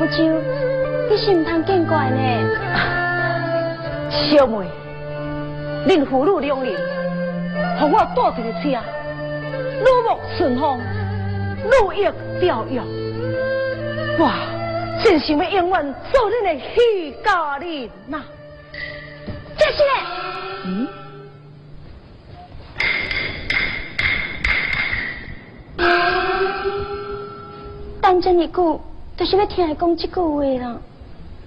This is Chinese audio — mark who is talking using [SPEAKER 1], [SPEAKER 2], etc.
[SPEAKER 1] 不久，你是唔通见怪呢？
[SPEAKER 2] 小妹，恁父女两人，和我带一个车，如沐春风，如翼飘摇。我真想要永远做恁的许家人呐！
[SPEAKER 1] 这是嘞。等这么久，就是要听伊讲这句话啦。